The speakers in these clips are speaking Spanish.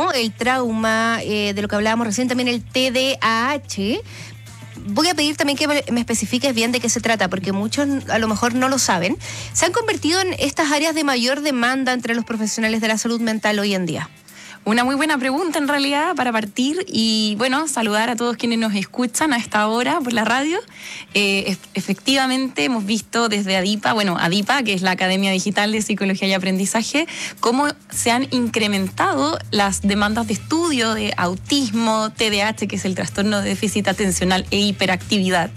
autismo, el trauma, de lo que hablábamos recién, también el TDAH. Voy a pedir también que me especifiques bien de qué se trata, porque muchos a lo mejor no lo saben. Se han convertido en estas áreas de mayor demanda entre los profesionales de la salud mental hoy en día. Una muy buena pregunta en realidad para partir y bueno, saludar a todos quienes nos escuchan a esta hora por la radio. Efectivamente hemos visto desde ADIPA, que es la Academia Digital de Psicología y Aprendizaje, cómo se han incrementado las demandas de estudio de autismo, TDAH, que es el trastorno de déficit atencional e hiperactividad,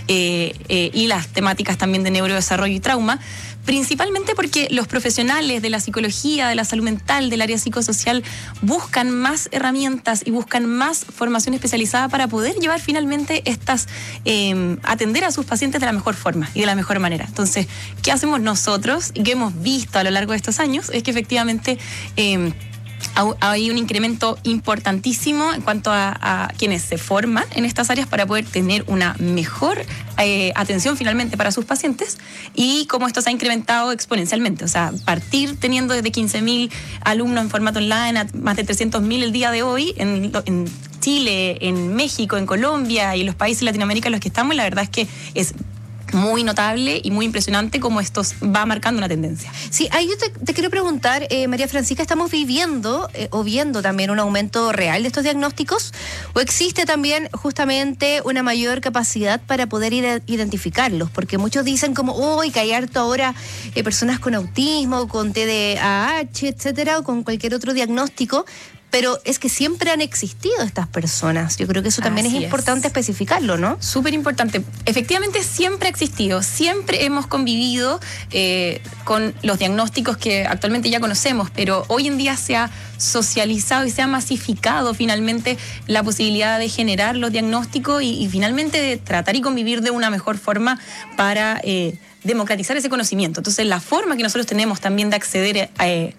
y las temáticas también de neurodesarrollo y trauma, principalmente porque los profesionales de la psicología, de la salud mental, del área psicosocial, buscan más herramientas y buscan más formación especializada para poder llevar finalmente atender a sus pacientes de la mejor forma y de la mejor manera. Entonces, ¿qué hacemos nosotros? Y que hemos visto a lo largo de estos años es que efectivamente hay un incremento importantísimo en cuanto a quienes se forman en estas áreas para poder tener una mejor atención finalmente para sus pacientes, y cómo esto se ha incrementado exponencialmente. O sea, partir teniendo desde 15.000 alumnos en formato online a más de 300.000 el día de hoy en Chile, en México, en Colombia y en los países de Latinoamérica en los que estamos, la verdad es que es muy notable y muy impresionante cómo esto va marcando una tendencia. Sí, ahí yo te quiero preguntar, María Francisca, ¿estamos viviendo o viendo también un aumento real de estos diagnósticos? ¿O existe también justamente una mayor capacidad para poder identificarlos? Porque muchos dicen como, que hay harto ahora personas con autismo, con TDAH, etcétera, o con cualquier otro diagnóstico. Pero es que siempre han existido estas personas. Yo creo que eso también es importante especificarlo, ¿no? Súper importante. Efectivamente, siempre ha existido. Siempre hemos convivido con los diagnósticos que actualmente ya conocemos, pero hoy en día se ha socializado y se ha masificado finalmente la posibilidad de generar los diagnósticos y finalmente de tratar y convivir de una mejor forma para democratizar ese conocimiento. Entonces, la forma que nosotros tenemos también de acceder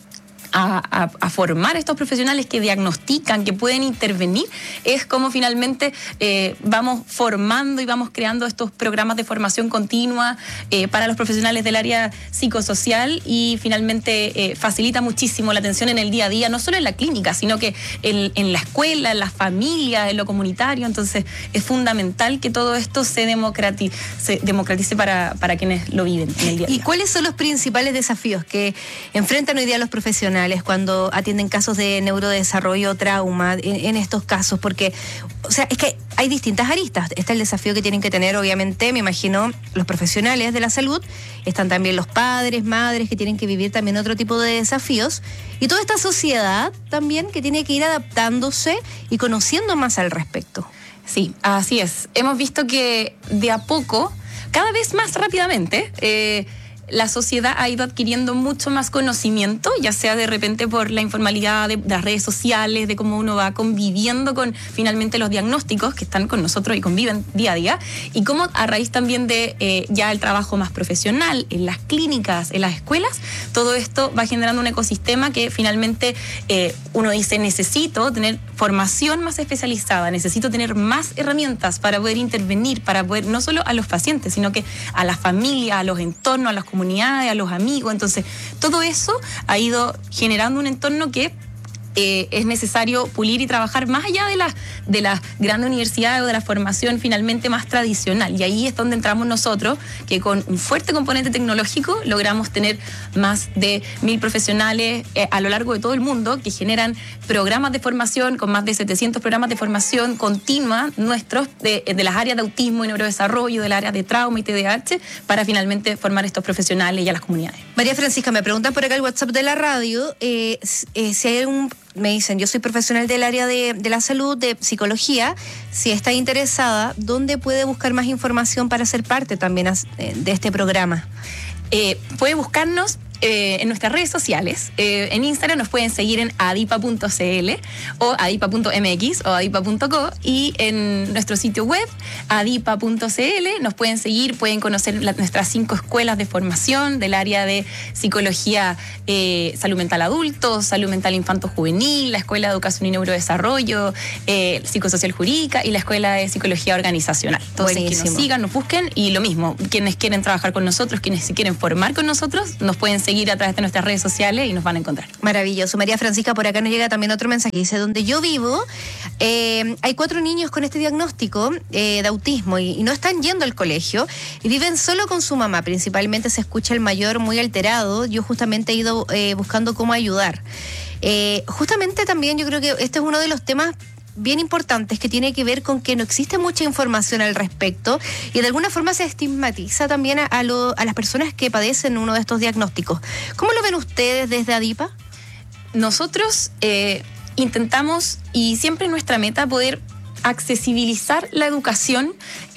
a formar a estos profesionales que diagnostican, que pueden intervenir, es como finalmente vamos formando y vamos creando estos programas de formación continua para los profesionales del área psicosocial, y finalmente facilita muchísimo la atención en el día a día, no solo en la clínica, sino que en la escuela, en la familia, en lo comunitario. Entonces es fundamental que todo esto se democratice para quienes lo viven en el día a día. ¿Y cuáles son los principales desafíos que enfrentan hoy día los profesionales cuando atienden casos de neurodesarrollo o trauma en estos casos? Porque, o sea, es que hay distintas aristas. Está el desafío que tienen que tener, obviamente, me imagino, los profesionales de la salud. Están también los padres, madres, que tienen que vivir también otro tipo de desafíos. Y toda esta sociedad también que tiene que ir adaptándose y conociendo más al respecto. Sí, así es. Hemos visto que de a poco, cada vez más rápidamente, la sociedad ha ido adquiriendo mucho más conocimiento, ya sea de repente por la informalidad de las redes sociales, de cómo uno va conviviendo con finalmente los diagnósticos que están con nosotros y conviven día a día, y cómo a raíz también de ya el trabajo más profesional en las clínicas, en las escuelas, todo esto va generando un ecosistema que finalmente uno dice, necesito tener formación más especializada, necesito tener más herramientas para poder intervenir, para poder no solo a los pacientes, sino que a la familia, a los entornos, a las comunidades, a los amigos. Entonces, todo eso ha ido generando un entorno que es necesario pulir y trabajar más allá de las grandes universidades o de la formación finalmente más tradicional. Y ahí es donde entramos nosotros, que con un fuerte componente tecnológico logramos tener más de 1.000 profesionales a lo largo de todo el mundo que generan programas de formación, con más de 700 programas de formación continua nuestros de las áreas de autismo y neurodesarrollo, del área de trauma y TDAH, para finalmente formar estos profesionales y a las comunidades. María Francisca, me preguntan por acá el WhatsApp de la radio, si hay me dicen, yo soy profesional del área de la salud, de psicología, si está interesada, ¿dónde puede buscar más información para ser parte también de este programa? Puede buscarnos en nuestras redes sociales. En Instagram nos pueden seguir en adipa.cl o adipa.mx o adipa.co, y en nuestro sitio web adipa.cl nos pueden seguir, pueden conocer nuestras 5 escuelas de formación del área de psicología, salud mental adultos, salud mental infanto-juvenil, la Escuela de Educación y Neurodesarrollo, psicosocial jurídica y la Escuela de Psicología Organizacional. Entonces, que nos sigan, nos busquen, y lo mismo, quienes quieren trabajar con nosotros, quienes se quieren formar con nosotros, nos pueden seguir seguir a través de nuestras redes sociales y nos van a encontrar. Maravilloso. María Francisca, por acá nos llega también otro mensaje. Dice, donde yo vivo, hay 4 niños con este diagnóstico de autismo y no están yendo al colegio y viven solo con su mamá. Principalmente se escucha el mayor muy alterado. Yo justamente he ido buscando cómo ayudar. Justamente también yo creo que este es uno de los temas bien importantes que tiene que ver con que no existe mucha información al respecto y de alguna forma se estigmatiza también a las personas que padecen uno de estos diagnósticos. ¿Cómo lo ven ustedes desde ADIPA? Nosotros intentamos, y siempre nuestra meta, poder accesibilizar la educación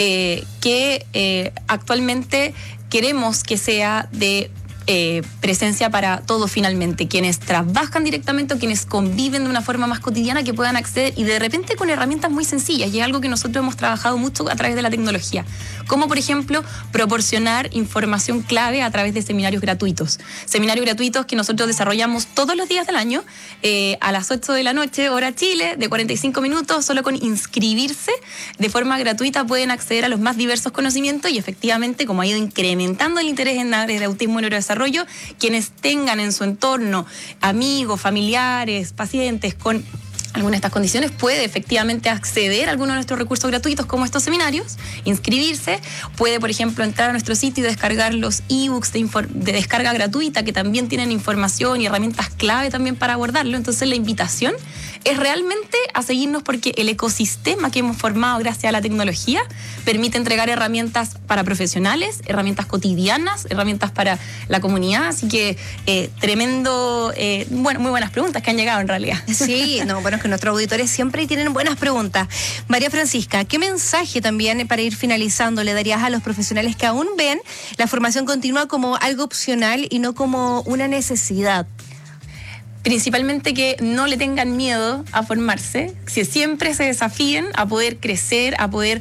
que actualmente queremos que sea de presencia para todos finalmente, quienes trabajan directamente o quienes conviven de una forma más cotidiana, que puedan acceder y de repente con herramientas muy sencillas, y es algo que nosotros hemos trabajado mucho a través de la tecnología, como por ejemplo proporcionar información clave a través de seminarios gratuitos que nosotros desarrollamos todos los días del año a las 8 de la noche, hora Chile, de 45 minutos, solo con inscribirse de forma gratuita pueden acceder a los más diversos conocimientos y efectivamente, como ha ido incrementando el interés en áreas de autismo y neurodesarrollo, quienes tengan en su entorno amigos, familiares, pacientes con alguna de estas condiciones, puede efectivamente acceder a alguno de nuestros recursos gratuitos como estos seminarios, inscribirse, puede por ejemplo entrar a nuestro sitio y descargar los ebooks de descarga gratuita que también tienen información y herramientas clave también para abordarlo. Entonces la invitación es realmente a seguirnos, porque el ecosistema que hemos formado gracias a la tecnología permite entregar herramientas para profesionales, herramientas cotidianas, herramientas para la comunidad, así que tremendo, muy buenas preguntas que han llegado en realidad. Sí, no, bueno, es que nuestros auditores siempre tienen buenas preguntas. María Francisca, ¿qué mensaje también, para ir finalizando, le darías a los profesionales que aún ven la formación continua como algo opcional y no como una necesidad? Principalmente que no le tengan miedo a formarse, que siempre se desafíen a poder crecer, a poder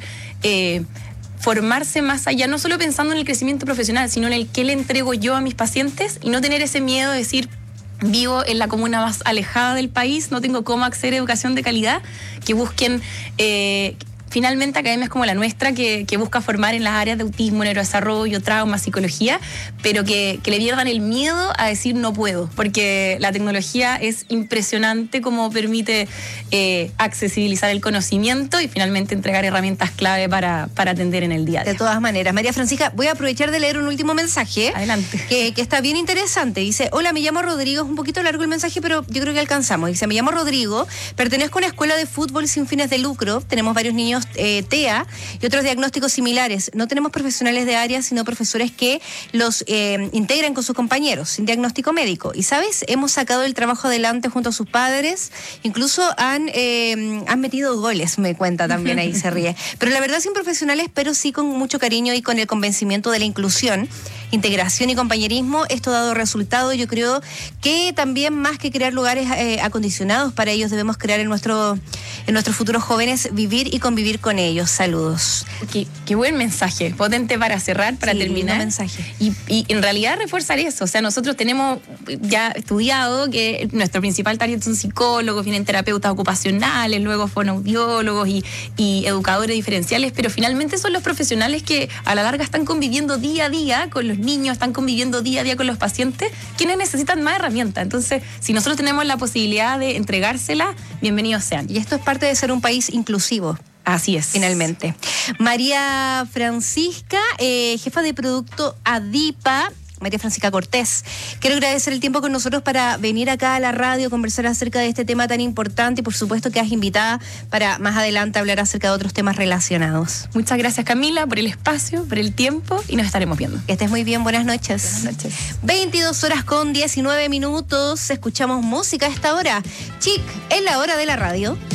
formarse más allá, no solo pensando en el crecimiento profesional, sino en el qué le entrego yo a mis pacientes, y no tener ese miedo de decir, vivo en la comuna más alejada del país, no tengo cómo acceder a educación de calidad, que busquen finalmente academias como la nuestra, que busca formar en las áreas de autismo, neurodesarrollo, trauma, psicología, pero que le pierdan el miedo a decir no puedo, porque la tecnología es impresionante como permite accesibilizar el conocimiento y finalmente entregar herramientas clave para atender en el día a día. De todas maneras, María Francisca, voy a aprovechar de leer un último mensaje. Adelante. Que está bien interesante. Dice, hola, me llamo Rodrigo, es un poquito largo el mensaje, pero yo creo que alcanzamos. Dice, me llamo Rodrigo, pertenezco a una escuela de fútbol sin fines de lucro, tenemos varios niños TEA y otros diagnósticos similares. No tenemos profesionales de área, sino profesores que los integran con sus compañeros, sin diagnóstico médico. Y, ¿sabes? Hemos sacado el trabajo adelante junto a sus padres, incluso han metido goles, me cuenta también, ahí se ríe. Pero la verdad, sin profesionales, pero sí con mucho cariño y con el convencimiento de la inclusión, integración y compañerismo, esto ha dado resultado. Yo creo que también, más que crear lugares acondicionados para ellos, debemos crear en nuestros futuros jóvenes, vivir y convivir con ellos. Saludos. Qué buen mensaje, potente para cerrar, para terminar. Mensaje. Y en realidad reforzar eso, o sea, nosotros tenemos ya estudiado que nuestro principal target son psicólogos, vienen terapeutas ocupacionales, luego fonoaudiólogos y educadores diferenciales, pero finalmente son los profesionales que a la larga están conviviendo día a día con los niños, están conviviendo día a día con los pacientes, quienes necesitan más herramientas. Entonces, si nosotros tenemos la posibilidad de entregársela, bienvenidos sean. Y esto es parte de ser un país inclusivo. Así es. Finalmente. María Francisca, jefa de producto ADIPA, María Francisca Cortés. Quiero agradecer el tiempo con nosotros para venir acá a la radio, conversar acerca de este tema tan importante y por supuesto que has invitada para más adelante hablar acerca de otros temas relacionados. Muchas gracias, Camila, por el espacio, por el tiempo, y nos estaremos viendo. Que estés muy bien, buenas noches. Buenas noches. 22:19. Escuchamos música a esta hora. Chic, en la hora de la radio.